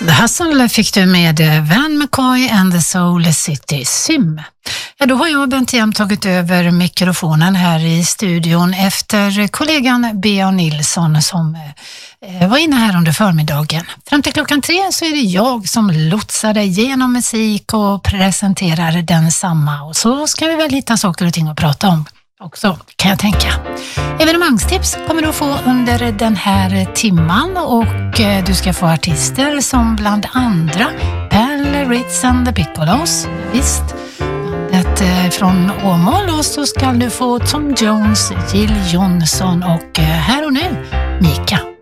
The Hustle fick du med Van McCoy and the Soul City Sim. Ja, då har jag och Bent Hjem tagit över mikrofonen här i studion efter kollegan B.A. Nilsson som var inne här under förmiddagen. Fram till klockan 3 så är det jag som lotsar dig genom musik och presenterar densamma. Och så ska vi väl hitta saker och ting att prata om också, kan jag tänka. Evenemangstips kommer du att få under den här timman och du ska få artister som bland andra Pelle Ritz and the Piccolos, visst, bandet från Åmål, och så ska du få Tom Jones, Jill Johnson och här och nu Mika.